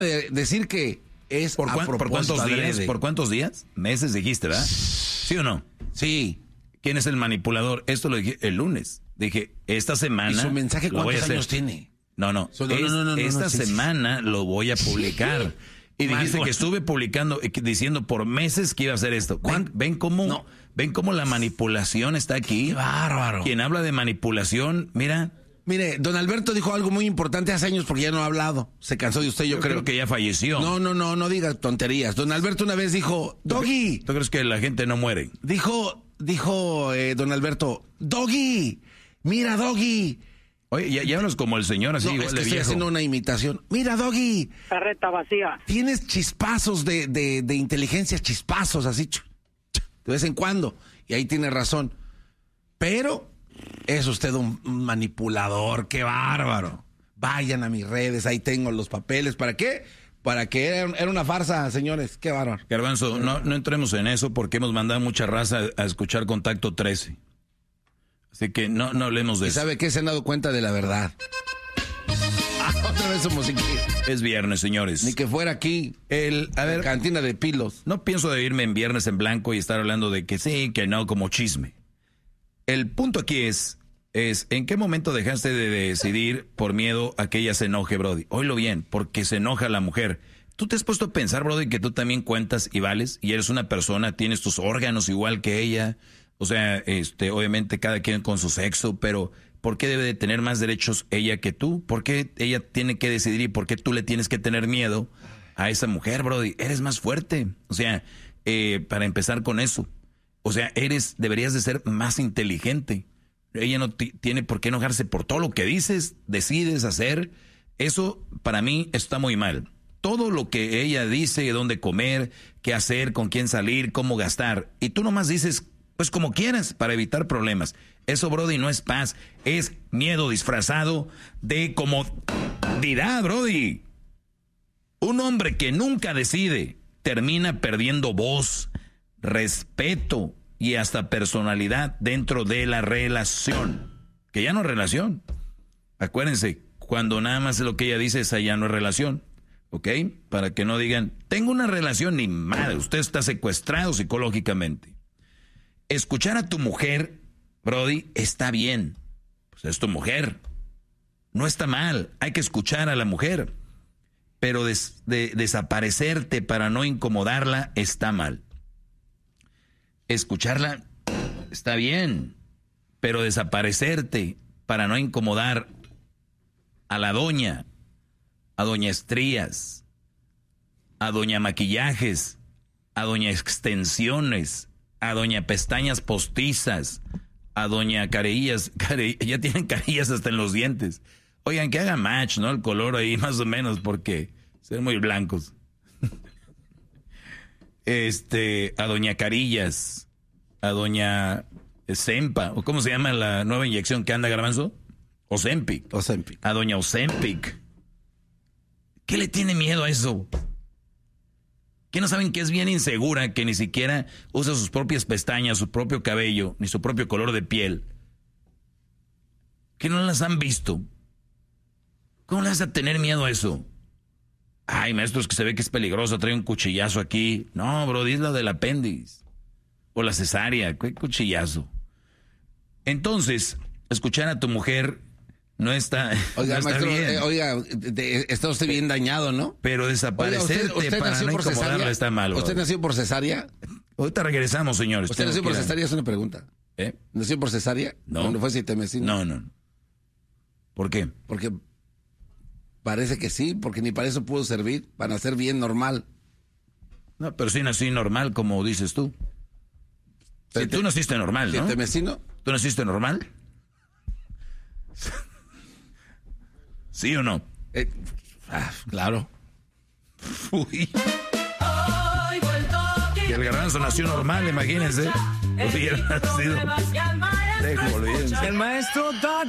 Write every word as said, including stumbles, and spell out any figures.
de decir que es ¿Por, cuán, ¿por cuántos días? De... ¿Por cuántos días? Meses dijiste, ¿verdad? ¿Sí o no? Sí. ¿Quién es el manipulador? Esto lo dije el lunes. Dije, esta semana... ¿Y su mensaje cuántos años tiene? No, no. So, no, es, no, no, no esta no, sí, semana sí. lo voy a publicar. Y dijiste Mal, que estuve publicando, diciendo por meses que iba a hacer esto. ¿Ven, ven cómo... No. ¿Ven cómo la manipulación está aquí? ¡Qué bárbaro! Quien habla de manipulación, mira... Mire, don Alberto dijo algo muy importante hace años porque ya no ha hablado. Se cansó de usted, yo, yo creo. creo que ya falleció. No, no, no, no diga tonterías. Don Alberto una vez dijo, Doggy. ¿Tú crees que la gente no muere? Dijo, dijo eh, don Alberto, Doggy, mira Doggy. Oye, ya, ya hablas como el señor así, no, igual es que de estoy viejo. haciendo una imitación. Mira Doggy. Carreta vacía. Tienes chispazos de, de, de inteligencia, chispazos así, de vez en cuando. Y ahí tiene razón. Pero... es usted un manipulador, qué bárbaro. Vayan a mis redes, ahí tengo los papeles. ¿Para qué? Para que era, era una farsa, señores, qué bárbaro. Garbanzo, no, no entremos en eso porque hemos mandado mucha raza a, a escuchar Contacto trece. Así que no, no hablemos de ¿Y eso. sabe qué? Se han dado cuenta de la verdad. Ah, otra vez somos aquí. Es viernes, señores. Ni que fuera aquí, el, a ver, cantina de Pilos. No pienso de irme en viernes en blanco y estar hablando de que sí, que no, como chisme. El punto aquí es, es, ¿en qué momento dejaste de decidir por miedo a que ella se enoje, Brody? Oílo bien, porque se enoja la mujer. ¿Tú te has puesto a pensar, Brody, que tú también cuentas y vales? Y eres una persona, tienes tus órganos igual que ella. O sea, este, obviamente cada quien con su sexo, pero ¿por qué debe de tener más derechos ella que tú? ¿Por qué ella tiene que decidir y por qué tú le tienes que tener miedo a esa mujer, Brody? Eres más fuerte. O sea, eh, para empezar con eso. O sea, eres, deberías de ser más inteligente. Ella no t- tiene por qué enojarse por todo lo que dices, decides hacer. Eso, para mí, está muy mal. Todo lo que ella dice, dónde comer, qué hacer, con quién salir, cómo gastar. Y tú nomás dices, pues como quieras, para evitar problemas. Eso, Brody, no es paz. Es miedo disfrazado de comodidad, Brody. Un hombre que nunca decide termina perdiendo voz, respeto y hasta personalidad dentro de la relación. Que ya no es relación. Acuérdense, cuando nada más lo que ella dice, esa ya no es relación. ¿Ok? Para que no digan, tengo una relación, ni madre, usted está secuestrado psicológicamente. Escuchar a tu mujer, Brody, está bien. Pues es tu mujer. No está mal, hay que escuchar a la mujer. Pero des, de, desaparecerte para no incomodarla está mal. Escucharla está bien, pero desaparecerte para no incomodar a la doña, a doña Estrías, a doña Maquillajes, a doña Extensiones, a doña Pestañas Postizas, a doña Carillas, care, ya tienen carillas hasta en los dientes. Oigan, que haga match, ¿no? El color ahí más o menos porque se ven muy blancos. Este, a doña Carillas, a doña Zempa, o cómo se llama la nueva inyección que anda, Garbanzo, Ozempic. Ozempic. A doña Ozempic. ¿Qué le tiene miedo a eso? ¿Qué no saben que es bien insegura, que ni siquiera usa sus propias pestañas, su propio cabello, ni su propio color de piel? ¿Que no las han visto? ¿Cómo le vas a tener miedo a eso? Ay, maestro, es que se ve que es peligroso, trae un cuchillazo aquí. No, bro, es la del apéndice. O la cesárea, ¿qué cuchillazo? Entonces, escuchar a tu mujer no está, oiga, no está maestro, bien. Eh, oiga, de, de, está usted bien dañado, ¿no? Pero desaparecerte oiga, usted, usted para no incomodarla está mal. ¿Usted nació por cesárea? Ahorita regresamos, señores. ¿Usted nació por cesárea? Es una pregunta. ¿Eh? ¿Nació por cesárea? No. ¿Cuándo fue sitemesino? No, no. ¿Por qué? Porque parece que sí, porque ni para eso pudo servir, para nacer bien normal. No, pero sí nací normal, como dices tú. Si tú naciste normal, ¿no? ¿Sitemesino? ¿Tú naciste normal? ¿Sí o no? Eh, ah, claro. Uy. Que el Garbanzo nació normal, imagínense. Hubiera nacido. Dejo, olvídense. El maestro Doggy.